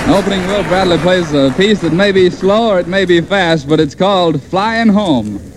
Opening, Will Bradley plays a piece that may be slow or it may be fast, but it's called Flying Home.